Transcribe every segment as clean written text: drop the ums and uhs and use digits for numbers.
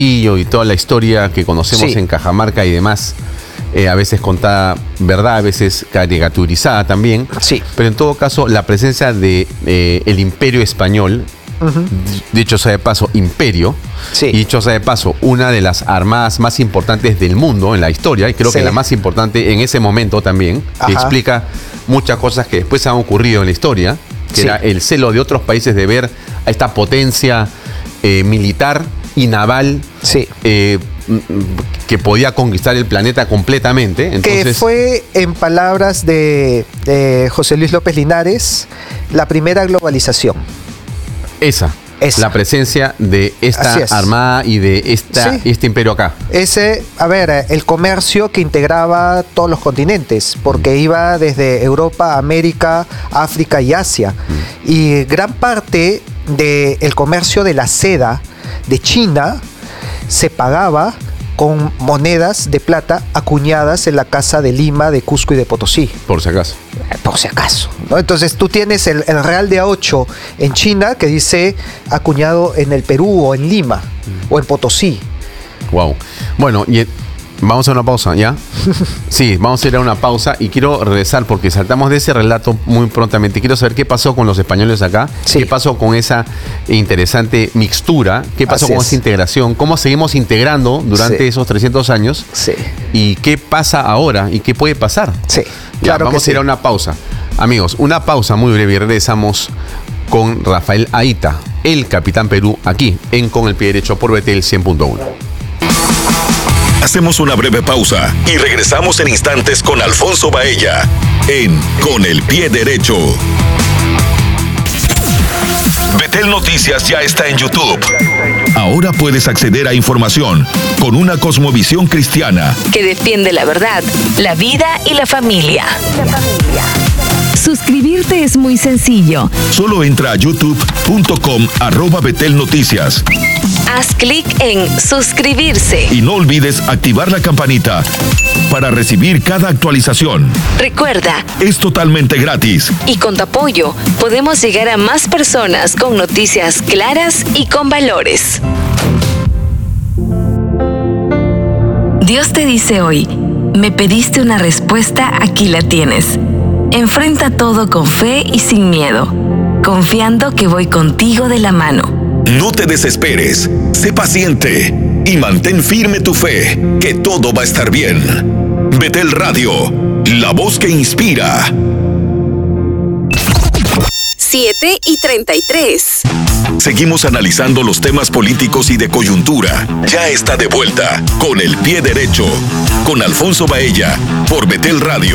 y toda la historia que conocemos en Cajamarca y demás, a veces contada verdad, a veces caricaturizada también. Sí. Pero en todo caso, la presencia de el Imperio Español, dicho sea de paso, imperio, y dicho sea de paso, una de las armadas más importantes del mundo en la historia, y creo que la más importante en ese momento también, que explica muchas cosas que después han ocurrido en la historia, que era el celo de otros países de ver a esta potencia militar y naval que podía conquistar el planeta completamente. Entonces, que fue, en palabras de José Luis López Linares, la primera globalización. Esa. La presencia de esta armada y de este imperio acá. El comercio que integraba todos los continentes, porque iba desde Europa, América, África y Asia. Y gran parte del comercio de la seda de China se pagaba con monedas de plata acuñadas en la Casa de Lima, de Cusco y de Potosí. Por si acaso. Por si acaso, ¿no? Entonces tú tienes el real de A8 en China que dice acuñado en el Perú o en Lima o en Potosí. Wow. Bueno, y vamos a una pausa, ¿ya? Sí, vamos a ir a una pausa y quiero regresar porque saltamos de ese relato muy prontamente. Quiero saber qué pasó con los españoles acá, qué pasó con esa interesante mixtura, qué pasó con esa integración, cómo seguimos integrando durante esos 300 años y qué pasa ahora y qué puede pasar. Claro, vamos a ir a una pausa. Amigos, una pausa muy breve y regresamos con Rafael Aita, el Capitán Perú, aquí en Con el Pie Derecho por Betel 100.1. Hacemos una breve pausa y regresamos en instantes con Alfonso Baella en Con el Pie Derecho. Betel Noticias ya está en YouTube. Ahora puedes acceder a información con una cosmovisión cristiana que defiende la verdad, la vida y la familia. Suscribirte es muy sencillo. Solo entra a youtube.com/Betel Noticias. Haz clic en suscribirse. Y no olvides activar la campanita para recibir cada actualización. Recuerda, es totalmente gratis. Y con tu apoyo podemos llegar a más personas con noticias claras y con valores. Dios te dice hoy, me pediste una respuesta, aquí la tienes. Enfrenta todo con fe y sin miedo, confiando que voy contigo de la mano. No te desesperes, sé paciente y mantén firme tu fe, que todo va a estar bien. Betel Radio, la voz que inspira. 7:33. Seguimos analizando los temas políticos y de coyuntura. Ya está de vuelta Con el Pie Derecho, con Alfonso Baella, por Betel Radio.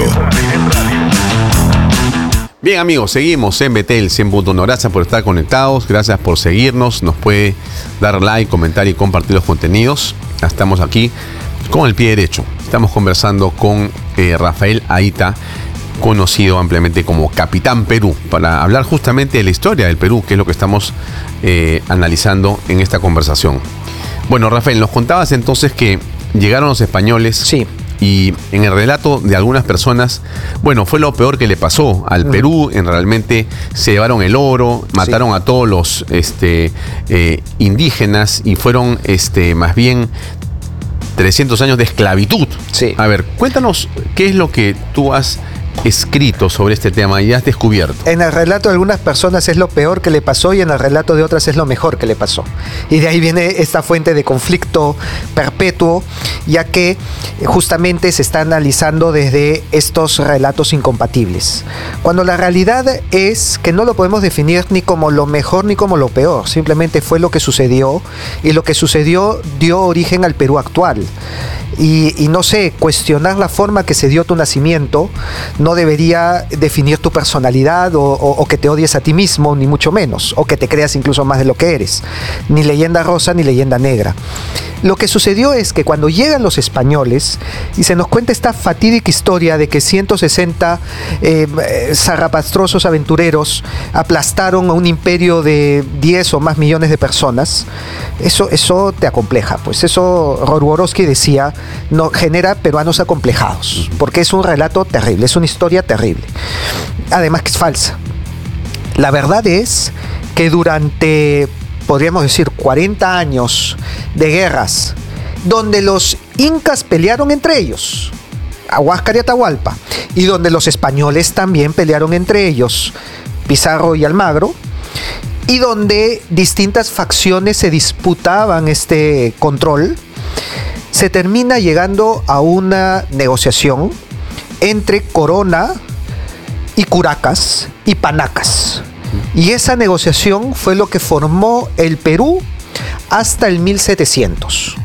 Bien, amigos, seguimos en Betel 100.1. Gracias por estar conectados, gracias por seguirnos. Nos puede dar like, comentar y compartir los contenidos. Estamos aquí con el pie derecho. Estamos conversando con Rafael Aita, conocido ampliamente como Capitán Perú, para hablar justamente de la historia del Perú, que es lo que estamos analizando en esta conversación. Bueno, Rafael, nos contabas entonces que llegaron los españoles. Sí. Y en el relato de algunas personas, bueno, fue lo peor que le pasó al Perú. Realmente se llevaron el oro, mataron a todos los indígenas y fueron más bien 300 años de esclavitud. A ver, cuéntanos qué es lo que tú has escrito sobre este tema y has descubierto. En el relato de algunas personas es lo peor que le pasó y en el relato de otras es lo mejor que le pasó. Y de ahí viene esta fuente de conflicto perpetuo, ya que justamente se está analizando desde estos relatos incompatibles. Cuando la realidad es que no lo podemos definir ni como lo mejor ni como lo peor, simplemente fue lo que sucedió y lo que sucedió dio origen al Perú actual. Y no sé, cuestionar la forma que se dio tu nacimiento no debería definir tu personalidad o que te odies a ti mismo, ni mucho menos, o que te creas incluso más de lo que eres. Ni leyenda rosa ni leyenda negra. Lo que sucedió es que cuando llegan los españoles y se nos cuenta esta fatídica historia de que 160 zarrapastrosos aventureros aplastaron a un imperio de 10 o más millones de personas, eso te acompleja. Pues eso Rorborowski decía, no, genera peruanos acomplejados, porque es un relato terrible, es una historia terrible. Además que es falsa. La verdad es que durante podríamos decir, 40 años de guerras, donde los incas pelearon entre ellos, Huáscar y Atahualpa, y donde los españoles también pelearon entre ellos, Pizarro y Almagro, y donde distintas facciones se disputaban este control, se termina llegando a una negociación entre Corona y Curacas y Panacas. Y esa negociación fue lo que formó el Perú hasta el 1700.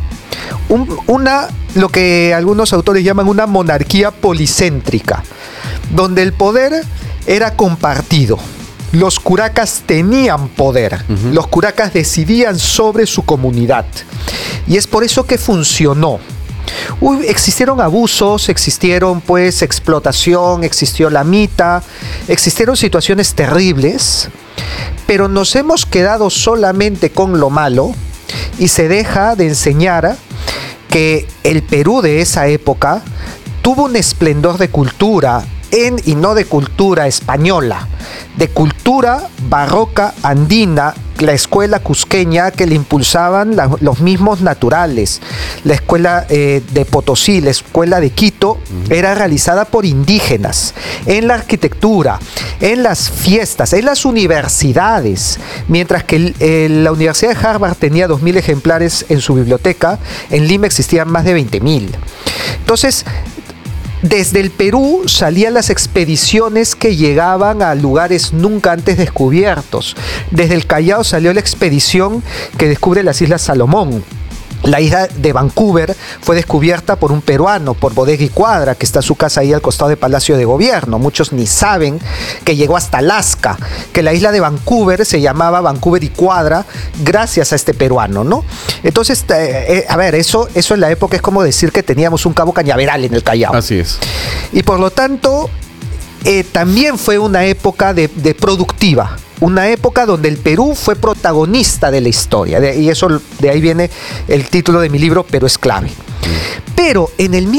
Lo que algunos autores llaman una monarquía policéntrica, donde el poder era compartido. Los curacas tenían poder, los curacas decidían sobre su comunidad. Y es por eso que funcionó. Existieron abusos, existieron pues explotación, existió la mita, existieron situaciones terribles, pero nos hemos quedado solamente con lo malo y se deja de enseñar que el Perú de esa época tuvo un esplendor de cultura, y no de cultura española, de cultura barroca andina, la escuela cusqueña que le impulsaban los mismos naturales. La escuela de Potosí, la escuela de Quito, era realizada por indígenas, en la arquitectura, en las fiestas, en las universidades. Mientras que la Universidad de Harvard tenía 2.000 ejemplares en su biblioteca, en Lima existían más de 20.000. Entonces, desde el Perú salían las expediciones que llegaban a lugares nunca antes descubiertos. Desde el Callao salió la expedición que descubre las Islas Salomón. La isla de Vancouver fue descubierta por un peruano, por Bodega y Cuadra, que está su casa ahí al costado del Palacio de Gobierno. Muchos ni saben que llegó hasta Alaska, que la isla de Vancouver se llamaba Vancouver y Cuadra gracias a este peruano, ¿no? Entonces, a ver, eso en la época es como decir que teníamos un Cabo Cañaveral en el Callao. Así es. Y por lo tanto, también fue una época de productiva. Una época donde el Perú fue protagonista de la historia. De ahí viene el título de mi libro, Perú es clave. Pero en el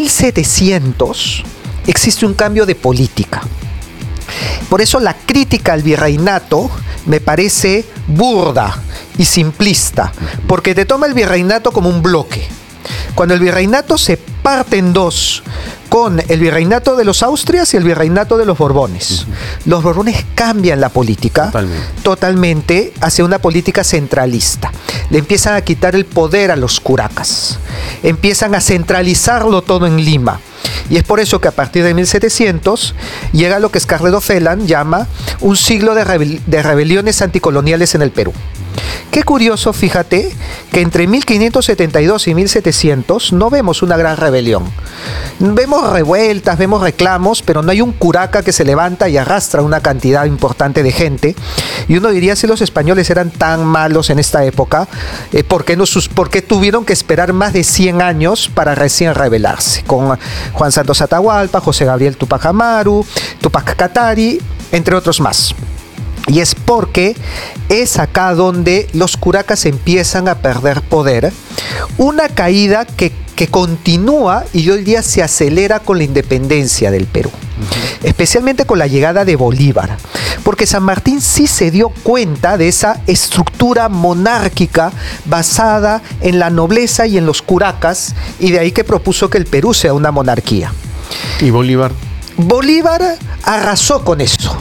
1700 existe un cambio de política. Por eso la crítica al virreinato me parece burda y simplista, porque te toma el virreinato como un bloque. Cuando el virreinato se parte en dos, con el virreinato de los Austrias y el virreinato de los Borbones. Los Borbones cambian la política totalmente hacia una política centralista. Le empiezan a quitar el poder a los curacas. Empiezan a centralizarlo todo en Lima. Y es por eso que a partir de 1700 llega lo que Scarlett O'Phelan llama un siglo de rebeliones anticoloniales en el Perú. Qué curioso, fíjate, que entre 1572 y 1700 no vemos una gran rebelión. Vemos revueltas, vemos reclamos, pero no hay un curaca que se levanta y arrastra una cantidad importante de gente. Y uno diría, si los españoles eran tan malos en esta época, ¿por qué tuvieron que esperar más de 100 años para recién rebelarse? Con Juan Santos Atahualpa, José Gabriel Tupac Amaru, Tupac Katari, entre otros más. Y es porque es acá donde los curacas empiezan a perder poder. Una caída que continúa y hoy día se acelera con la independencia del Perú. Especialmente con la llegada de Bolívar. Porque San Martín sí se dio cuenta de esa estructura monárquica basada en la nobleza y en los curacas. Y de ahí que propuso que el Perú sea una monarquía. ¿Y Bolívar? Bolívar arrasó con eso.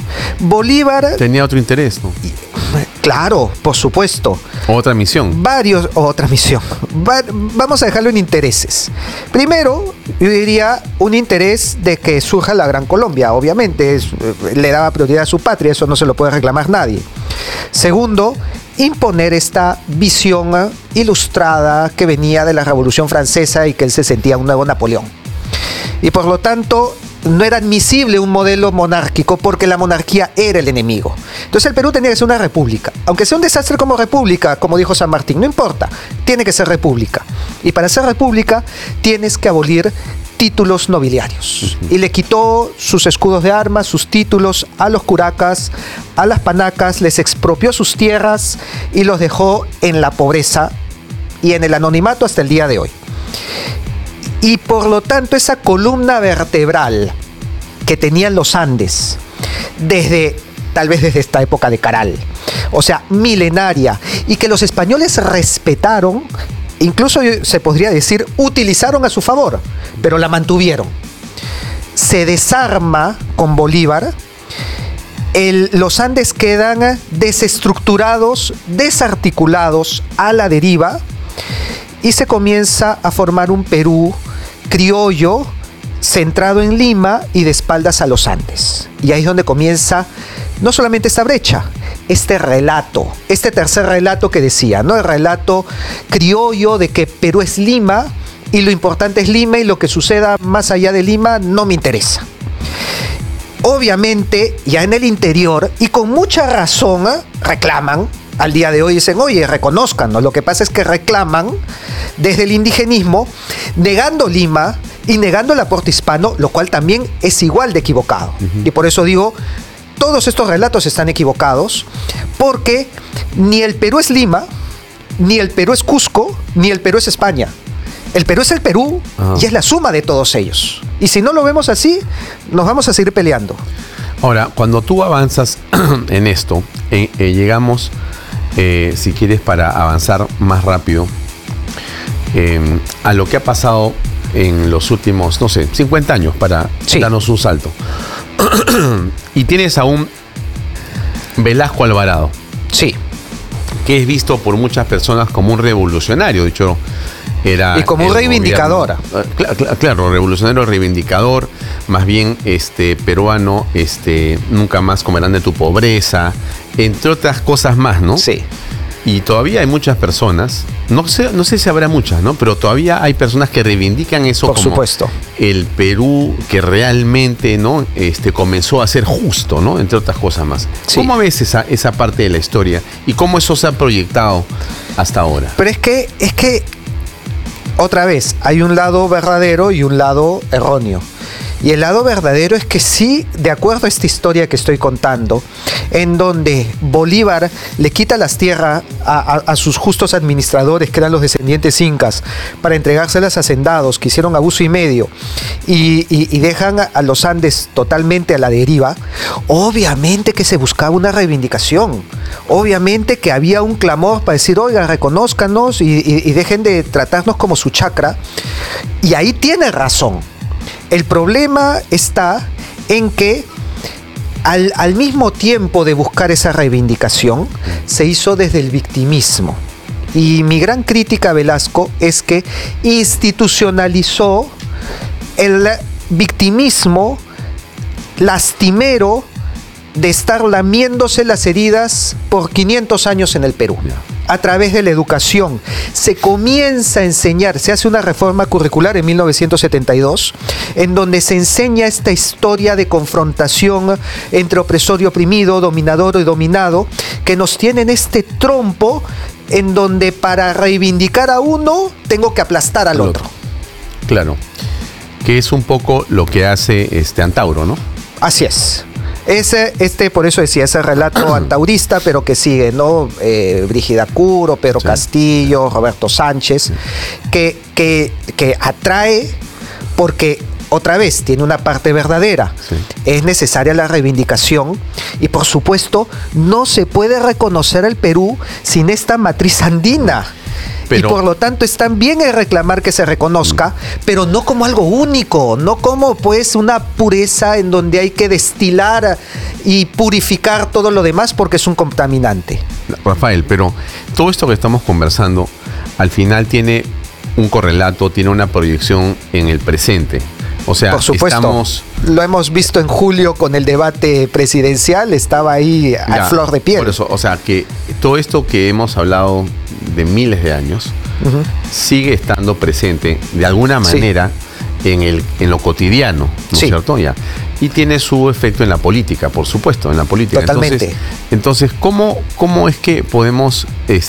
Bolívar tenía otro interés, ¿no? Claro, por supuesto. Otra misión. Otra misión. Vamos a dejarlo en intereses. Primero, yo diría un interés de que surja la Gran Colombia. Obviamente, le daba prioridad a su patria, eso no se lo puede reclamar nadie. Segundo, imponer esta visión ilustrada que venía de la Revolución Francesa y que él se sentía un nuevo Napoleón. Y por lo tanto, no era admisible un modelo monárquico porque la monarquía era el enemigo. Entonces el Perú tenía que ser una república. Aunque sea un desastre como república, como dijo San Martín, no importa, tiene que ser república. Y para ser república tienes que abolir títulos nobiliarios. Y le quitó sus escudos de armas, sus títulos a los curacas, a las panacas, les expropió sus tierras y los dejó en la pobreza y en el anonimato hasta el día de hoy. Y por lo tanto esa columna vertebral que tenían los Andes, tal vez desde esta época de Caral, o sea, milenaria, y que los españoles respetaron, incluso se podría decir, utilizaron a su favor, pero la mantuvieron. Se desarma con Bolívar, los Andes quedan desestructurados, desarticulados, a la deriva, y se comienza a formar un Perú criollo, centrado en Lima y de espaldas a los Andes. Y ahí es donde comienza no solamente esta brecha, este relato, este tercer relato que decía, ¿no? El relato criollo de que Perú es Lima y lo importante es Lima y lo que suceda más allá de Lima no me interesa. Obviamente, ya en el interior, y con mucha razón, reclaman, al día de hoy dicen, oye, reconózcanos. Lo que pasa es que reclaman desde el indigenismo, negando Lima y negando el aporte hispano, lo cual también es igual de equivocado. Y por eso digo, todos estos relatos están equivocados, porque ni el Perú es Lima, ni el Perú es Cusco, ni el Perú es España. El Perú es el Perú y es la suma de todos ellos. Y si no lo vemos así, nos vamos a seguir peleando. Ahora, cuando tú avanzas en esto, llegamos, si quieres, para avanzar más rápido, a lo que ha pasado en los últimos, 50 años, para darnos un salto. Y tienes a un Velasco Alvarado. Sí. Que es visto por muchas personas como un revolucionario. De hecho, era... Y como un reivindicador. Claro, revolucionario, reivindicador. Más bien peruano, nunca más comerán de tu pobreza. Entre otras cosas más, ¿no? Sí. Y todavía hay muchas personas, no sé si habrá muchas, ¿no? Pero todavía hay personas que reivindican eso por como supuesto. El Perú que realmente, ¿no? Comenzó a ser justo, ¿no? Entre otras cosas más. Sí. ¿Cómo ves esa parte de la historia y cómo eso se ha proyectado hasta ahora? Pero es que otra vez, hay un lado verdadero y un lado erróneo. Y el lado verdadero es que sí, de acuerdo a esta historia que estoy contando, en donde Bolívar le quita las tierras a sus justos administradores, que eran los descendientes incas, para entregárselas a hacendados que hicieron abuso y medio, y dejan a los Andes totalmente a la deriva, obviamente que se buscaba una reivindicación, obviamente que había un clamor para decir, oigan, reconózcanos y dejen de tratarnos como su chacra, y ahí tiene razón. El problema está en que al mismo tiempo de buscar esa reivindicación, se hizo desde el victimismo. Y mi gran crítica a Velasco es que institucionalizó el victimismo lastimero de estar lamiéndose las heridas por 500 años en el Perú. A través de la educación se comienza a enseñar, se hace una reforma curricular en 1972, en donde se enseña esta historia de confrontación entre opresor y oprimido, dominador y dominado, que nos tiene en este trompo en donde para reivindicar a uno tengo que aplastar al otro. Claro, que es un poco lo que hace Antauro, ¿no? Así es. Por eso decía, ese relato antaurista, pero que sigue, ¿no? Brígida Curo, Pedro Castillo, Roberto Sánchez, que atrae porque, otra vez, tiene una parte verdadera. Sí. Es necesaria la reivindicación y, por supuesto, no se puede reconocer al Perú sin esta matriz andina. Pero, y por lo tanto están bien en reclamar que se reconozca, pero no como algo único, no como pues una pureza en donde hay que destilar y purificar todo lo demás porque es un contaminante. Rafael, pero todo esto que estamos conversando al final tiene un correlato, tiene una proyección en el presente. O sea, por supuesto, lo hemos visto en julio con el debate presidencial, estaba ahí a flor de piel. Por eso, o sea, que todo esto que hemos hablado de miles de años sigue estando presente de alguna manera en lo cotidiano, ¿no es cierto? Ya. Y tiene su efecto en la política, por supuesto, en la política. Totalmente. Entonces, ¿cómo es que podemos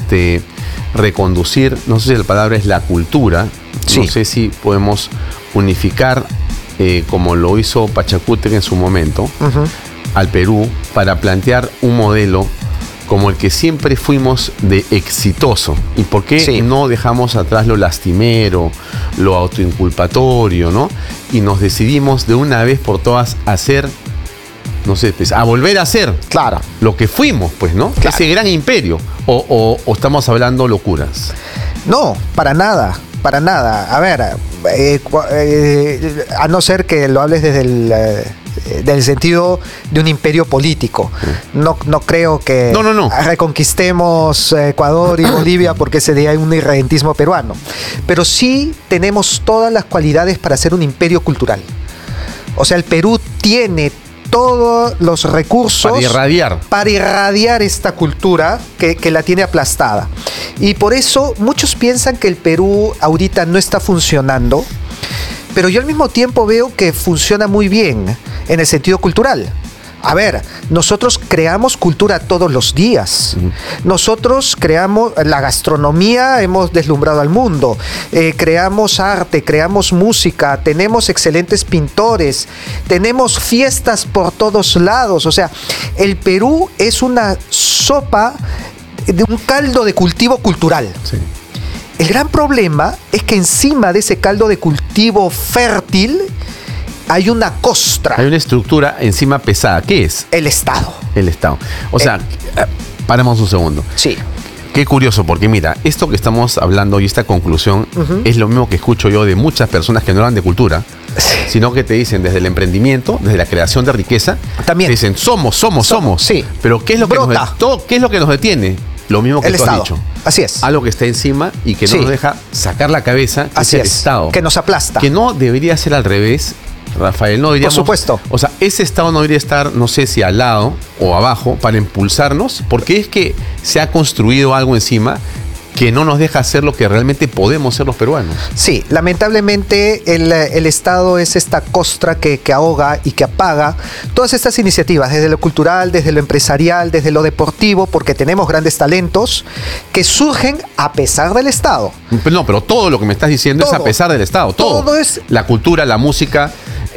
reconducir, no sé si la palabra es la cultura, no sé si podemos unificar, como lo hizo Pachacútec en su momento, al Perú, para plantear un modelo como el que siempre fuimos de exitoso? ¿Y por qué no dejamos atrás lo lastimero, lo autoinculpatorio, ¿no? Y nos decidimos de una vez por todas a ser, ¿no no sé, pues, a volver a ser Claro. lo que fuimos, pues, ¿no? Claro. Ese gran imperio. O estamos hablando locuras. No, para nada, para nada. A ver, a no ser que lo hables desde del sentido de un imperio político. No creo que No. reconquistemos Ecuador y Bolivia porque sería un irredentismo peruano. Pero sí tenemos todas las cualidades para ser un imperio cultural. O sea, el Perú tiene todos los recursos para irradiar esta cultura que la tiene aplastada. Y por eso muchos piensan que el Perú ahorita no está funcionando, pero yo al mismo tiempo veo que funciona muy bien en el sentido cultural. A ver, nosotros creamos cultura todos los días. Nosotros creamos la gastronomía, hemos deslumbrado al mundo. Creamos arte, creamos música, tenemos excelentes pintores, tenemos fiestas por todos lados. O sea, el Perú es una sopa de un caldo de cultivo cultural. Sí. El gran problema es que encima de ese caldo de cultivo fértil hay una costra. Hay una estructura encima pesada. ¿Qué es? El Estado. El Estado. O sea, paramos un segundo. Sí. Qué curioso, porque mira, esto que estamos hablando y esta conclusión es lo mismo que escucho yo de muchas personas que no hablan de cultura, sino que te dicen desde el emprendimiento, desde la creación de riqueza, también te dicen somos. Sí. Pero ¿qué es lo ¿qué es lo que nos detiene? Lo mismo que el tú Estado. has dicho. Así es. Algo que está encima y que no nos deja sacar la cabeza, que Así es el Estado. Que nos aplasta. Que no debería ser al revés, Rafael. No deberíamos, por supuesto. O sea, ese Estado no debería estar, no sé si al lado o abajo, para impulsarnos, porque es que se ha construido algo encima que no nos deja hacer lo que realmente podemos ser los peruanos. Sí, lamentablemente el Estado es esta costra que ahoga y que apaga todas estas iniciativas, desde lo cultural, desde lo empresarial, desde lo deportivo, porque tenemos grandes talentos que surgen a pesar del Estado. No, pero todo lo que me estás diciendo es a pesar del Estado. Todo es la cultura, la música,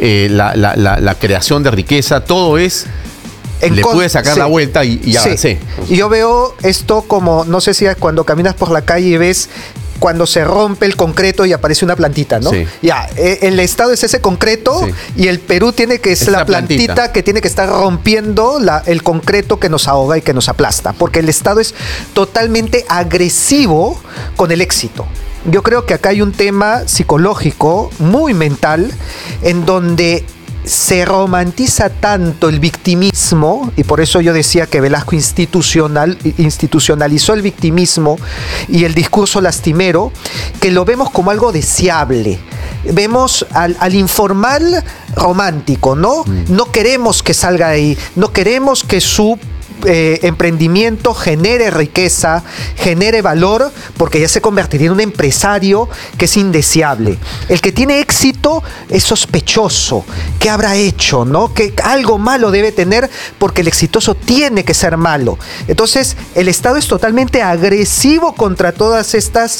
la creación de riqueza, todo es... Le pude sacar la vuelta y avancé. Y yo veo esto como, no sé si cuando caminas por la calle y ves cuando se rompe el concreto y aparece una plantita, ¿no? Sí. Ya, el Estado es ese concreto y el Perú tiene que ser la plantita que tiene que estar rompiendo el concreto que nos ahoga y que nos aplasta, porque el Estado es totalmente agresivo con el éxito. Yo creo que acá hay un tema psicológico muy mental en donde se romantiza tanto el victimismo, y por eso yo decía que Velasco institucionalizó el victimismo y el discurso lastimero, que lo vemos como algo deseable. Vemos al informal romántico, ¿no? No queremos que salga de ahí, no queremos que su emprendimiento genere riqueza, genere valor, porque ya se convertiría en un empresario que es indeseable. El que tiene éxito es sospechoso. ¿Qué habrá hecho? ¿No? Que algo malo debe tener, porque el exitoso tiene que ser malo. Entonces, el Estado es totalmente agresivo contra todas estas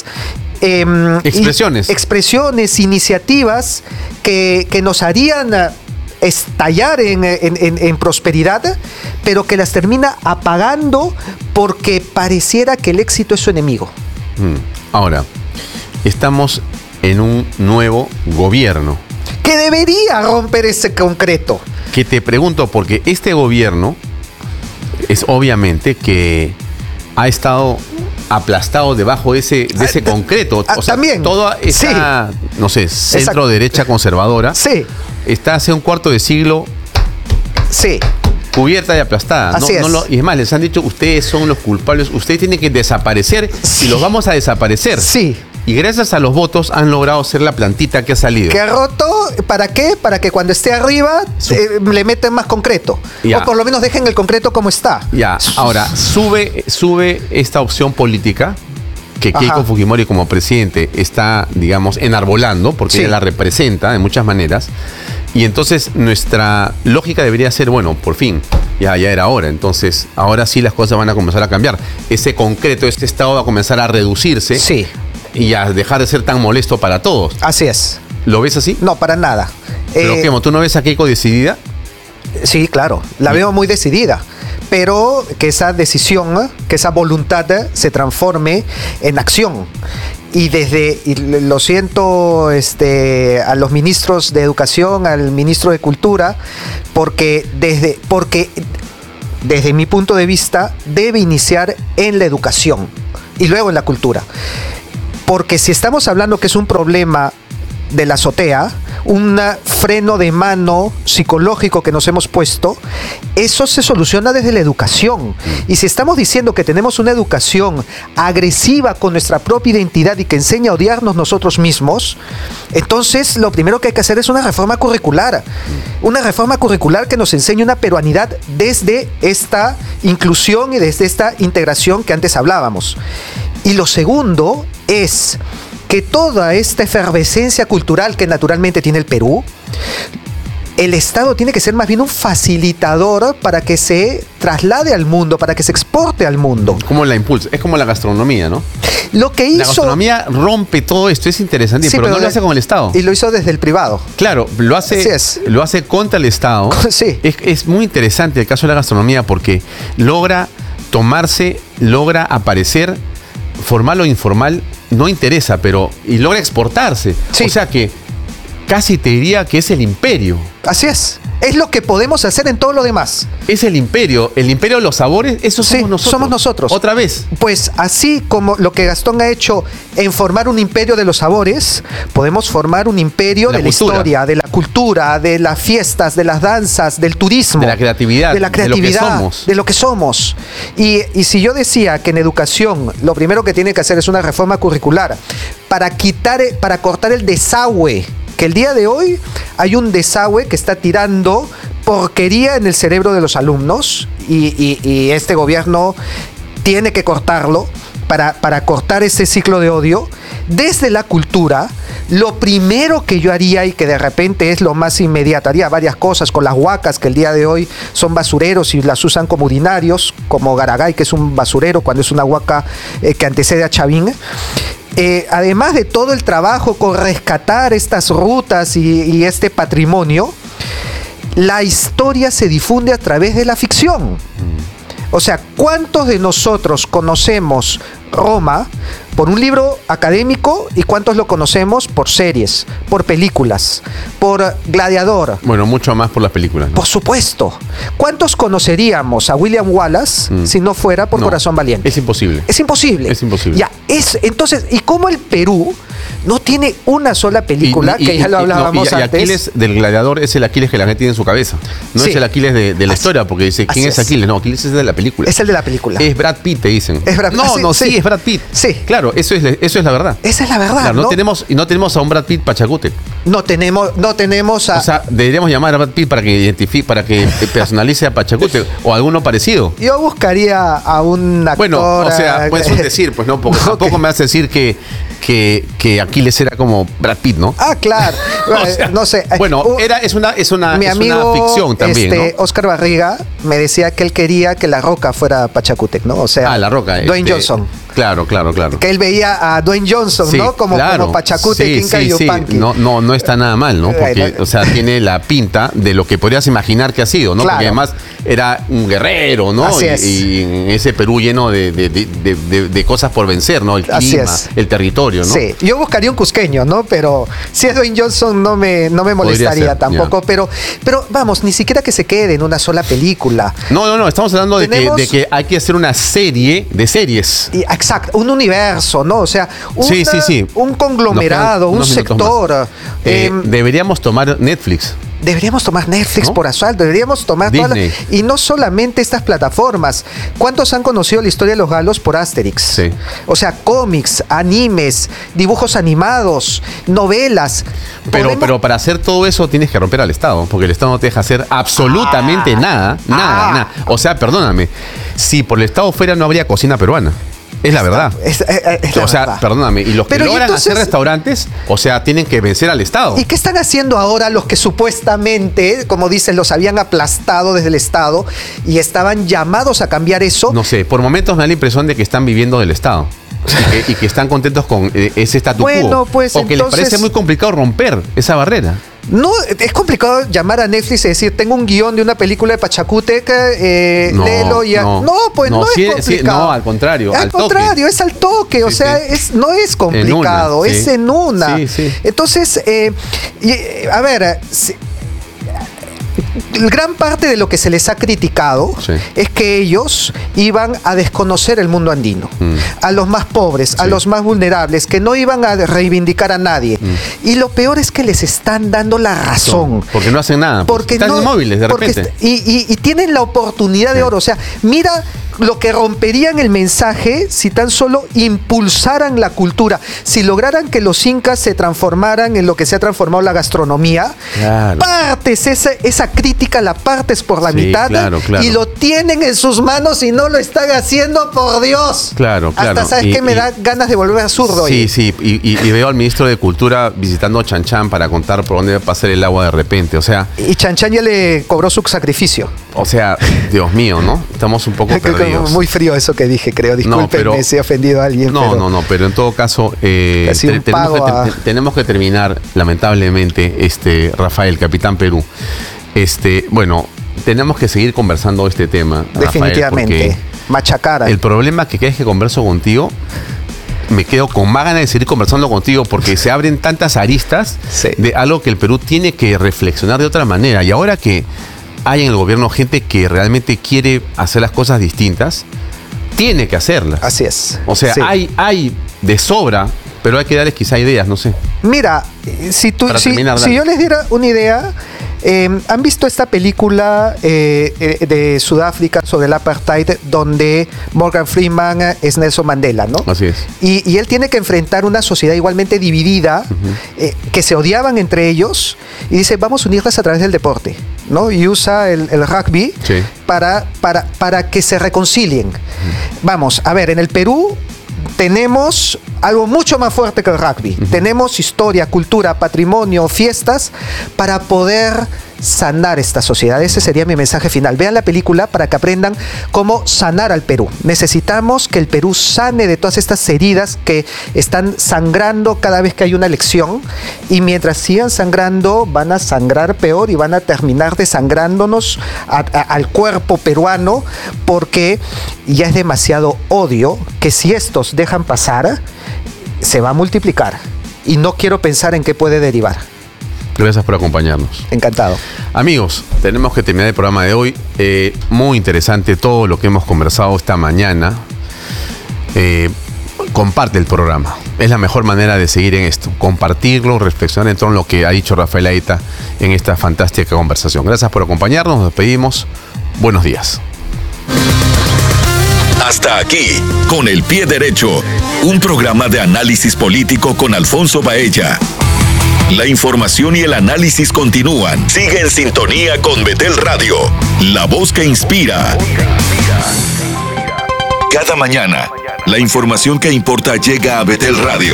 expresiones, iniciativas que nos harían estallar en prosperidad, pero que las termina apagando porque pareciera que el éxito es su enemigo. Ahora, estamos en un nuevo gobierno que debería romper ese concreto. Que te pregunto, porque este gobierno es obviamente que ha estado aplastado debajo de ese concreto. O sea, también. Toda esa, no sé, centro derecha conservadora está hace un cuarto de siglo cubierta y aplastada. Así es. Y es más, les han dicho, ustedes son los culpables, ustedes tienen que desaparecer y los vamos a desaparecer. Sí. Y gracias a los votos han logrado ser la plantita que ha salido. ¿Que ha roto? ¿Para qué? Para que cuando esté arriba le meten más concreto. Ya. O por lo menos dejen el concreto como está. Ya, ahora, sube esta opción política que Keiko Fujimori como presidente está, digamos, enarbolando, porque ella la representa de muchas maneras. Y entonces nuestra lógica debería ser, bueno, por fin, ya era hora. Entonces, ahora sí las cosas van a comenzar a cambiar. Ese concreto, este estado va a comenzar a reducirse. Sí. Y a dejar de ser tan molesto para todos. Así es. ¿Lo ves así? No, para nada. Pero ¿tú no ves a Keiko decidida? Sí, claro. La veo muy decidida. Pero que esa decisión, que esa voluntad se transforme en acción. y lo siento a los ministros de Educación, al ministro de Cultura, porque desde mi punto de vista debe iniciar en la educación y luego en la cultura. Porque si estamos hablando que es un problema de la azotea, un freno de mano psicológico que nos hemos puesto, eso se soluciona desde la educación. Y si estamos diciendo que tenemos una educación agresiva con nuestra propia identidad y que enseña a odiarnos nosotros mismos, entonces lo primero que hay que hacer es una reforma curricular. Una reforma curricular que nos enseñe una peruanidad desde esta inclusión y desde esta integración que antes hablábamos. Y lo segundo es que toda esta efervescencia cultural que naturalmente tiene el Perú, el Estado tiene que ser más bien un facilitador para que se traslade al mundo, para que se exporte al mundo. Como la impulsa, es como la gastronomía, ¿no? Lo que hizo... La gastronomía rompe todo esto, es interesante, sí, pero no lo hace con el Estado. Y lo hizo desde el privado. Claro, lo hace contra el Estado. Sí. Es muy interesante el caso de la gastronomía porque logra aparecer formal o informal, no interesa, y logra exportarse. Sí. O sea que casi te diría que es el imperio. Así es. Es lo que podemos hacer en todo lo demás. Es el imperio de los sabores, eso somos nosotros. Somos nosotros. Otra vez. Pues así como lo que Gastón ha hecho en formar un imperio de los sabores, podemos formar un imperio de la historia, de la cultura, de las fiestas, de las danzas, del turismo. De la creatividad. De lo que somos. Y si yo decía que en educación lo primero que tiene que hacer es una reforma curricular para cortar el desagüe, que el día de hoy hay un desagüe que está tirando porquería en el cerebro de los alumnos y este gobierno tiene que cortarlo para cortar ese ciclo de odio. Desde la cultura, lo primero que yo haría y que de repente es lo más inmediato, haría varias cosas con las huacas que el día de hoy son basureros y las usan como urinarios, como Garagay, que es un basurero cuando es una huaca que antecede a Chavín. Además de todo el trabajo con rescatar estas rutas y este patrimonio, la historia se difunde a través de la ficción. O sea, ¿cuántos de nosotros conocemos Roma por un libro académico y cuántos lo conocemos por series, por películas, por Gladiador? Bueno, mucho más por las películas, ¿no? Por supuesto. ¿Cuántos conoceríamos a William Wallace si no fuera por Corazón Valiente? Es imposible. Es imposible. Es imposible. Ya, entonces, ¿y cómo el Perú no tiene una sola película, que ya lo hablábamos antes? Y Aquiles del Gladiador es el Aquiles que la gente tiene en su cabeza. No es el Aquiles de la historia, porque dice, ¿quién es Aquiles? No, Aquiles es de la película. Es el de la película. Es Brad Pitt, te dicen. Es Brad Pitt. Sí, es Brad Pitt. Sí. Claro, eso es la verdad. Esa es la verdad, claro, no tenemos a un Brad Pitt Pachacútec. No tenemos a... O sea, deberíamos llamar a Brad Pitt para que identifique, para que personalice a Pachacútec o alguno parecido. Yo buscaría a un actor... Bueno, o sea, es un decir, pues no, porque tampoco me hace decir que Aquiles era como Brad Pitt, ¿no? Ah, claro. O sea, no sé. Bueno, es una ficción también, ¿no? Oscar Barriga me decía que él quería que La Roca fuera Pachacútec, ¿no? O sea, La Roca. Dwayne Johnson. Claro. Que él veía a Dwayne Johnson, ¿no? Como Pachacútec, Inca y Yupanqui. No está nada mal, ¿no? Porque, o sea, tiene la pinta de lo que podrías imaginar que ha sido, ¿no? Claro. Porque además era un guerrero, ¿no? Así es. Y en ese Perú lleno de cosas por vencer, ¿no? El clima, el territorio, ¿no? Sí, yo buscaría un cusqueño, ¿no? Pero si es Dwayne Johnson no me molestaría tampoco. Yeah. Pero vamos, ni siquiera que se quede en una sola película. No, estamos hablando de que hay que hacer una serie de series. Exacto, un universo, ¿no? O sea, un conglomerado, un sector. Deberíamos tomar Netflix. Deberíamos tomar Netflix, ¿no? Por asalto, deberíamos tomar Disney. Y no solamente estas plataformas. ¿Cuántos han conocido la historia de los galos por Asterix? Sí. O sea, cómics, animes, dibujos animados, novelas. Pero para hacer todo eso tienes que romper al Estado, porque el Estado no te deja hacer absolutamente nada. O sea, perdóname, si por el Estado fuera no habría cocina peruana. Es la verdad. O sea, perdóname. Y los que logran hacer restaurantes, o sea, tienen que vencer al Estado. ¿Y qué están haciendo ahora los que supuestamente, como dicen, los habían aplastado desde el Estado y estaban llamados a cambiar eso? No sé, por momentos me da la impresión de que están viviendo del Estado. Y que están contentos con ese statu quo. Pues o que les parece muy complicado romper esa barrera. No, es complicado llamar a Netflix y decir, tengo un guión de una película de Pachacuteca, léelo y ya. No, pues no es complicado. No, al contrario. Al contrario, es al toque. O sea, no es complicado, es en una. Sí. Entonces, a ver, gran parte de lo que se les ha criticado es que ellos iban a desconocer el mundo andino, a los más pobres, a los más vulnerables, que no iban a reivindicar a nadie. Y lo peor es que les están dando la razón. Porque no hacen nada, porque están inmóviles de repente. Y tienen la oportunidad de oro. O sea, mira lo que romperían el mensaje si tan solo impulsaran la cultura, si lograran que los incas se transformaran en lo que se ha transformado la gastronomía. Claro. Partes esa crítica, la partes por la mitad, y lo tienen en sus manos y no lo están haciendo, por Dios. Claro. Hasta sabes que me da ganas de volver absurdo. Sí, y veo al ministro de Cultura visitando Chanchán para contar por dónde va a pasar el agua de repente, o sea. Y Chanchán ya le cobró su sacrificio. O sea, Dios mío, ¿no? Estamos un poco perdidos. Muy frío eso que dije, creo. Discúlpenme si he ofendido a alguien. Pero en todo caso, tenemos que terminar, lamentablemente, Rafael, Capitán Perú. Bueno, tenemos que seguir conversando este tema. Definitivamente. Rafael, machacar. El problema que es que converso contigo, me quedo con más ganas de seguir conversando contigo porque se abren tantas aristas de algo que el Perú tiene que reflexionar de otra manera. Y ahora que hay en el gobierno gente que realmente quiere hacer las cosas distintas, tiene que hacerlas. Así es. O sea, hay de sobra, pero hay que darles quizá ideas, no sé. Mira, si yo les diera una idea, ¿han visto esta película de Sudáfrica sobre el apartheid donde Morgan Freeman es Nelson Mandela, ¿no? Así es. Y él tiene que enfrentar una sociedad igualmente dividida, que se odiaban entre ellos, y dice, vamos a unirlas a través del deporte, ¿no? Y usa el rugby para que se reconcilien. Vamos, a ver, en el Perú tenemos algo mucho más fuerte que el rugby. Tenemos historia, cultura, patrimonio, fiestas para poder sanar esta sociedad. Ese sería mi mensaje final. Vean la película para que aprendan cómo sanar al Perú. Necesitamos que el Perú sane de todas estas heridas que están sangrando cada vez que hay una elección, y mientras sigan sangrando van a sangrar peor y van a terminar desangrándonos al cuerpo peruano, porque ya es demasiado odio que, si estos dejan pasar, se va a multiplicar, y no quiero pensar en qué puede derivar. Gracias por acompañarnos. Encantado. Amigos, tenemos que terminar el programa de hoy. Muy interesante todo lo que hemos conversado esta mañana. Comparte el programa. Es la mejor manera de seguir en esto. Compartirlo, reflexionar en torno a lo que ha dicho Rafael Aita en esta fantástica conversación. Gracias por acompañarnos. Nos despedimos. Buenos días. Hasta aquí, Con el Pie Derecho, un programa de análisis político con Alfonso Baella. La información y el análisis continúan. Sigue en sintonía con Betel Radio, la voz que inspira. Cada mañana, la información que importa llega a Betel Radio.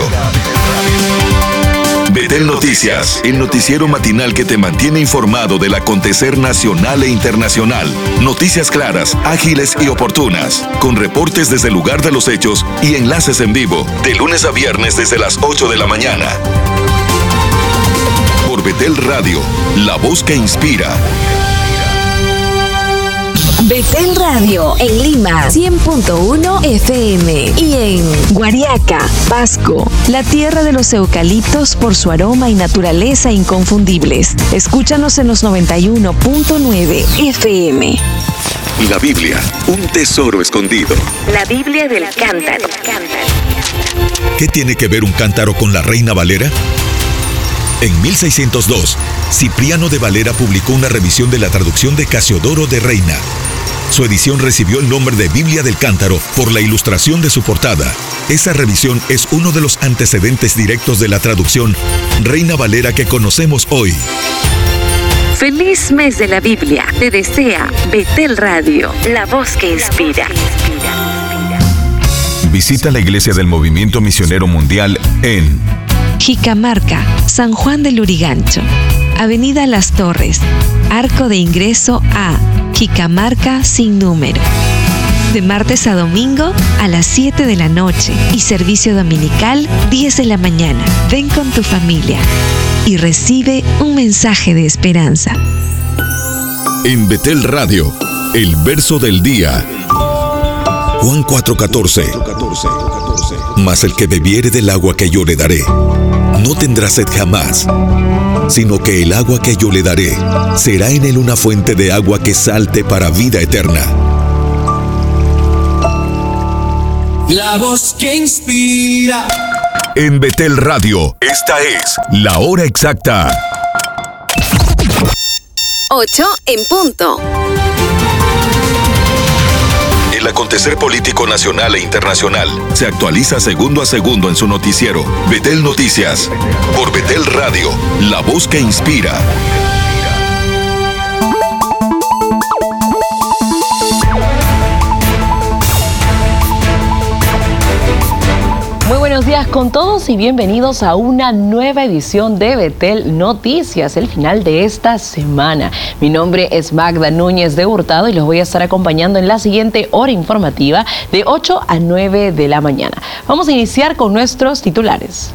Betel Noticias, el noticiero matinal que te mantiene informado del acontecer nacional e internacional. Noticias claras, ágiles y oportunas, con reportes desde el lugar de los hechos y enlaces en vivo, de lunes a viernes desde las 8 de la mañana. Por Betel Radio, la voz que inspira. Betel Radio en Lima 100.1 FM y en Guariaca, Pasco, la tierra de los eucaliptos por su aroma y naturaleza inconfundibles. Escúchanos en los 91.9 FM. La Biblia, un tesoro escondido. La Biblia del cántaro. ¿Qué tiene que ver un cántaro con la Reina Valera? En 1602, Cipriano de Valera publicó una revisión de la traducción de Casiodoro de Reina. Su edición recibió el nombre de Biblia del Cántaro por la ilustración de su portada. Esa revisión es uno de los antecedentes directos de la traducción Reina Valera que conocemos hoy. Feliz mes de la Biblia. Te desea Betel Radio, la voz que inspira. Visita la iglesia del Movimiento Misionero Mundial en Jicamarca, San Juan del Lurigancho, Avenida Las Torres, arco de ingreso a Jicamarca sin número. de martes a domingo a las 7 de la noche y servicio dominical 10 de la mañana. Ven con tu familia y recibe un mensaje de esperanza. En Betel Radio, el verso del día. Juan 4:14. Mas el que bebiere del agua que yo le daré, no tendrá sed jamás, sino que el agua que yo le daré será en él una fuente de agua que salte para vida eterna. La voz que inspira. En Betel Radio, esta es la hora exacta. 8 en punto. El acontecer político nacional e internacional se actualiza segundo a segundo en su noticiero Betel Noticias, por Betel Radio, la voz que inspira. Muy buenos días con todos y bienvenidos a una nueva edición de Betel Noticias, el final de esta semana. Mi nombre es Magda Núñez de Hurtado y los voy a estar acompañando en la siguiente hora informativa de 8 a 9 de la mañana. Vamos a iniciar con nuestros titulares.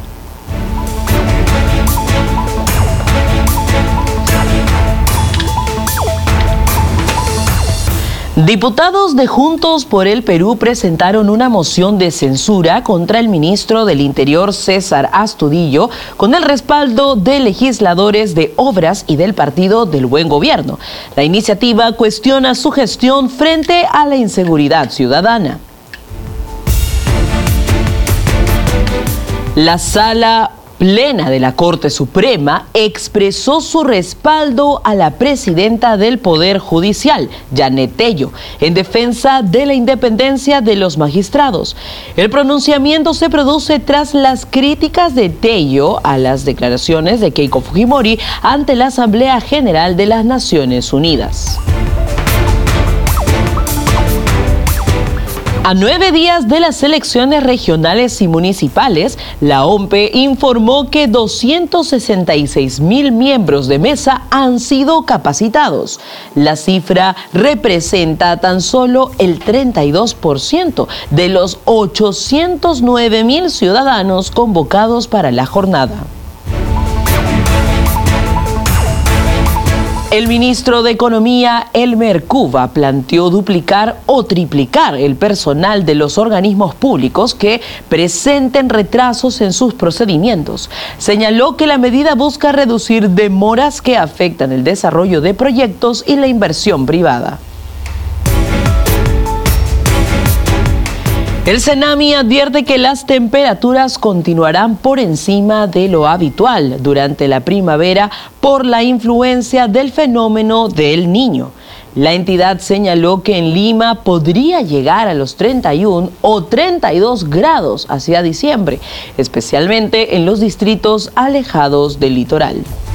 Diputados de Juntos por el Perú presentaron una moción de censura contra el ministro del Interior, César Astudillo, con el respaldo de legisladores de Obras y del Partido del Buen Gobierno. La iniciativa cuestiona su gestión frente a la inseguridad ciudadana. La Sala Plena de la Corte Suprema expresó su respaldo a la presidenta del Poder Judicial, Janet Tello, en defensa de la independencia de los magistrados. El pronunciamiento se produce tras las críticas de Tello a las declaraciones de Keiko Fujimori ante la Asamblea General de las Naciones Unidas. A 9 días de las elecciones regionales y municipales, la OMPE informó que 266.000 miembros de mesa han sido capacitados. La cifra representa tan solo el 32% de los 809.000 ciudadanos convocados para la jornada. El ministro de Economía, Elmer Cuba, planteó duplicar o triplicar el personal de los organismos públicos que presenten retrasos en sus procedimientos. Señaló que la medida busca reducir demoras que afectan el desarrollo de proyectos y la inversión privada. El Senami advierte que las temperaturas continuarán por encima de lo habitual durante la primavera por la influencia del fenómeno del Niño. La entidad señaló que en Lima podría llegar a los 31 o 32 grados hacia diciembre, especialmente en los distritos alejados del litoral.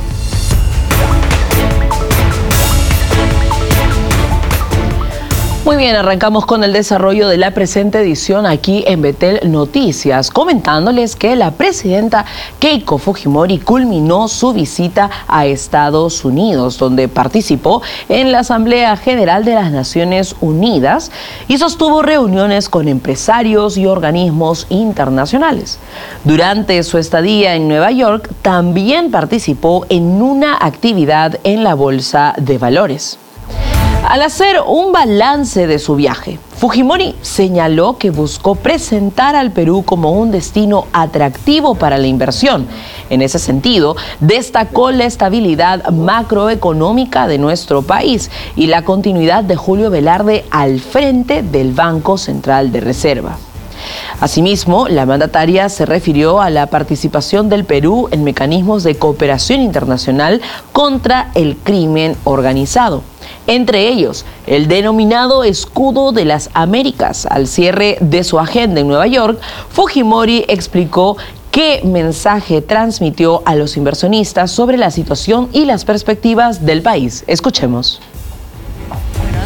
Muy bien, arrancamos con el desarrollo de la presente edición aquí en Betel Noticias, comentándoles que la presidenta Keiko Fujimori culminó su visita a Estados Unidos, donde participó en la Asamblea General de las Naciones Unidas y sostuvo reuniones con empresarios y organismos internacionales. Durante su estadía en Nueva York, también participó en una actividad en la Bolsa de Valores. Al hacer un balance de su viaje, Fujimori señaló que buscó presentar al Perú como un destino atractivo para la inversión. En ese sentido, destacó la estabilidad macroeconómica de nuestro país y la continuidad de Julio Velarde al frente del Banco Central de Reserva. Asimismo, la mandataria se refirió a la participación del Perú en mecanismos de cooperación internacional contra el crimen organizado. Entre ellos, el denominado Escudo de las Américas. Al cierre de su agenda en Nueva York, Fujimori explicó qué mensaje transmitió a los inversionistas sobre la situación y las perspectivas del país. Escuchemos. Bueno, han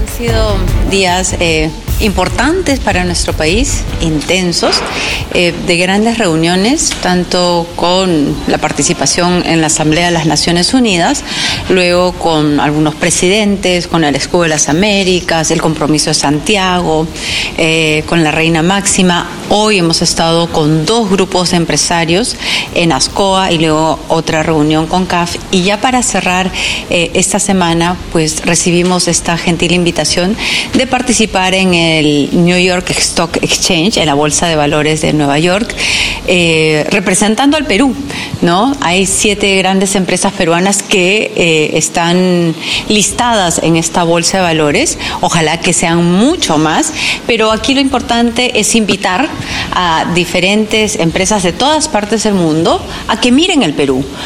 sido días importantes para nuestro país, intensos, de grandes reuniones, tanto con la participación en la Asamblea de las Naciones Unidas, luego con algunos presidentes, con el Escudo de las Américas, el Compromiso de Santiago, con la Reina Máxima. Hoy hemos estado con 2 grupos de empresarios en ASCOA y luego otra reunión con CAF. Y ya para cerrar esta semana, pues recibimos esta gentil invitación de participar en el New York Stock Exchange, en la Bolsa de Valores de Nueva York, representando al Perú, ¿no? Hay 7 grandes empresas peruanas que están listadas en esta Bolsa de Valores. Ojalá que sean mucho más, pero aquí lo importante es invitar a diferentes empresas de todas partes del mundo a que miren el Perú,